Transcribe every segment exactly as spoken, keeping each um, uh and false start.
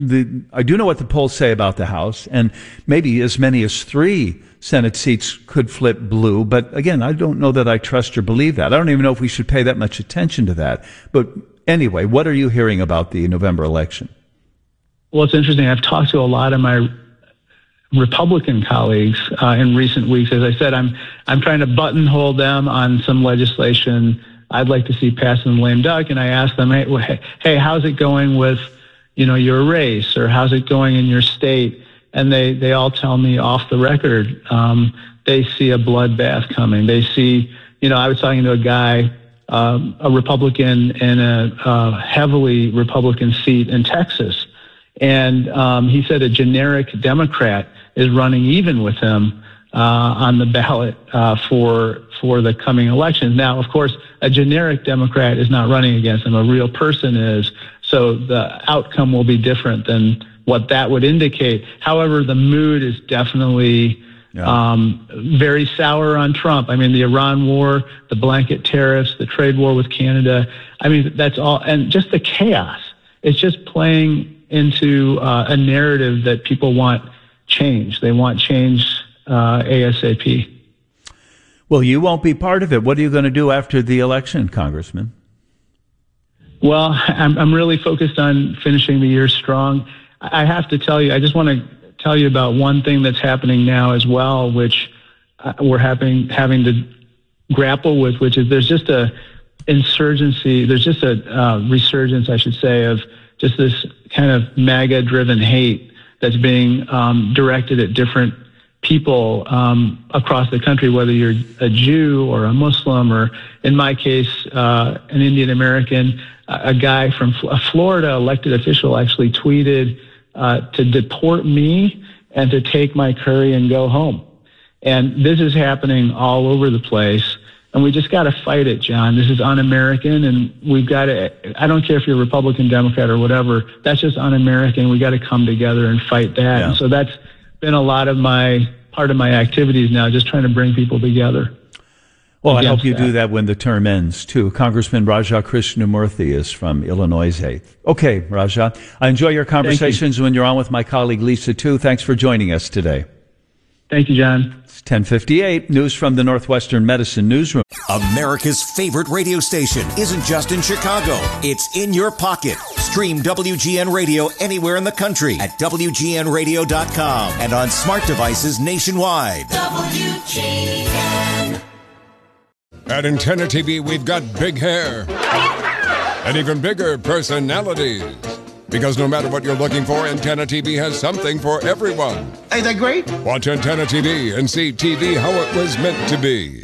the I do know what the polls say about the House, and maybe as many as three Senate seats could flip blue. But again, I don't know that I trust or believe that. I don't even know if we should pay that much attention to that. But anyway, what are you hearing about the November election? Well, it's interesting. I've talked to a lot of my Republican colleagues uh, in recent weeks. As I said, I'm I'm trying to buttonhole them on some legislation I'd like to see pass in the lame duck, and I ask them, hey, hey, how's it going with, you know, your race, or how's it going in your state? And they they all tell me off the record, um, they see a bloodbath coming. They see, you know, I was talking to a guy, um, a Republican in a, a heavily Republican seat in Texas. And um, he said a generic Democrat is running even with him uh, on the ballot uh, for for the coming elections. Now, of course, a generic Democrat is not running against him. A real person is. So the outcome will be different than what that would indicate. However, the mood is definitely yeah. um, very sour on Trump. I mean, the Iran war, the blanket tariffs, the trade war with Canada. I mean, that's all. And just the chaos. It's just playing into uh, a narrative that people want change. They want change uh, ASAP. Well, you won't be part of it. What are you going to do after the election, Congressman? Well, I'm, I'm really focused on finishing the year strong. I have to tell you, I just want to tell you about one thing that's happening now as well, which uh, we're having, having to grapple with, which is there's just a insurgency, there's just a uh, resurgence, I should say, of just this kind of MAGA-driven hate that's being um, directed at different people um, across the country, whether you're a Jew or a Muslim, or in my case, uh, an Indian American. A guy from a Florida elected official actually tweeted uh, to deport me and to take my curry and go home. And this is happening all over the place. And we just got to fight it, John. This is un-American, and we've got to, I don't care if you're Republican, Democrat, or whatever, that's just un-American. We got to come together and fight that. Yeah. And so that's been a lot of my, part of my activities now, just trying to bring people together. Well, I hope you that. do that when the term ends, too. Congressman Raja Krishnamurthy is from Illinois eighth. Okay, Raja, I enjoy your conversations you. when you're on with my colleague Lisa, too. Thanks for joining us today. Thank you, John. It's ten fifty-eight, news from the Northwestern Medicine Newsroom. America's favorite radio station isn't just in Chicago. It's in your pocket. Stream W G N Radio anywhere in the country at W G N radio dot com and on smart devices nationwide. W G N. At Antenna T V, we've got big hair and even bigger personalities. Because no matter what you're looking for, Antenna T V has something for everyone. Ain't that great? Watch Antenna T V and see T V how it was meant to be.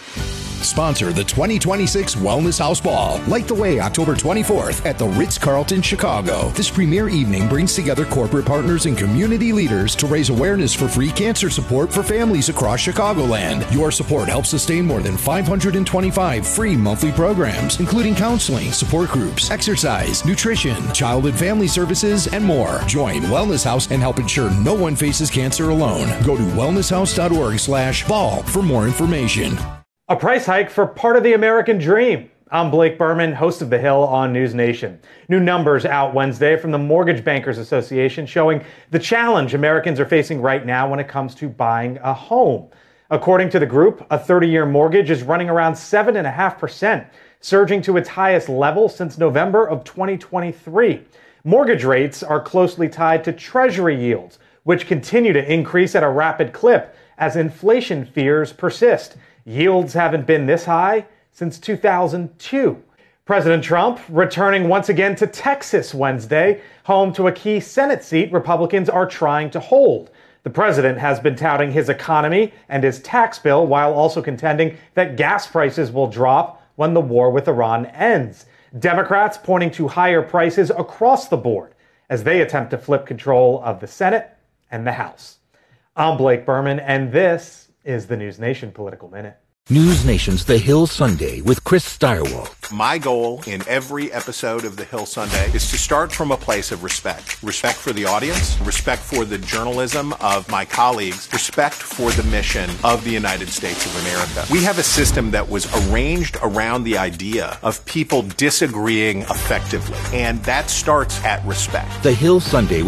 Sponsor the twenty twenty-six Wellness House Ball. Light the way October twenty-fourth at the Ritz-Carlton, Chicago. This premier evening brings together corporate partners and community leaders to raise awareness for free cancer support for families across Chicagoland. Your support helps sustain more than five hundred twenty-five free monthly programs, including counseling, support groups, exercise, nutrition, child and family services, and more. Join Wellness House and help ensure no one faces cancer alone. Go to wellness house dot org slash ball for more information. A price hike for part of the American dream. I'm Blake Berman, host of The Hill on News Nation. New numbers out Wednesday from the Mortgage Bankers Association showing the challenge Americans are facing right now when it comes to buying a home. According to the group, a thirty-year mortgage is running around seven point five percent, surging to its highest level since November of twenty twenty-three. Mortgage rates are closely tied to Treasury yields, which continue to increase at a rapid clip as inflation fears persist. Yields haven't been this high since two thousand two. President Trump returning once again to Texas Wednesday, home to a key Senate seat Republicans are trying to hold. The president has been touting his economy and his tax bill while also contending that gas prices will drop when the war with Iran ends. Democrats pointing to higher prices across the board as they attempt to flip control of the Senate and the House. I'm Blake Berman, and this is the News Nation Political Minute. News Nation's The Hill Sunday with Chris Stirewalt. My goal in every episode of The Hill Sunday is to start from a place of respect. Respect for the audience, respect for the journalism of my colleagues, respect for the mission of the United States of America. We have a system that was arranged around the idea of people disagreeing effectively, and that starts at respect. The Hill Sunday